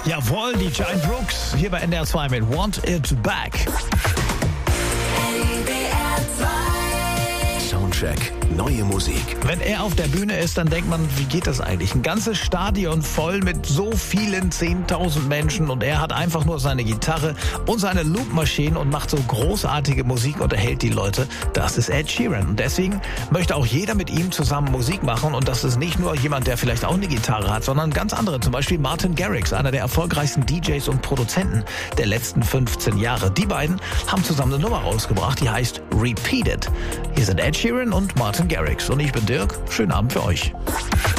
Jawohl, die Giant Rooks hier bei NDR 2 mit Want It Back. Soundcheck, neue Musik. Wenn er auf der Bühne ist, dann denkt man, wie geht das eigentlich? Ein ganzes Stadion voll mit so vielen 10.000 Menschen und er hat einfach nur seine Gitarre und seine Loopmaschinen und macht so großartige Musik und erhält die Leute. Das ist Ed Sheeran und deswegen möchte auch jeder mit ihm zusammen Musik machen und das ist nicht nur jemand, der vielleicht auch eine Gitarre hat, sondern ganz andere. Zum Beispiel Martin Garrix, einer der erfolgreichsten DJs und Produzenten der letzten 15 Jahre. Die beiden haben zusammen eine Nummer rausgebracht, die heißt Repeat It. Hier sind Ed Sheeran und Martin Garrix und ich bin Dirk. Schönen Abend für euch.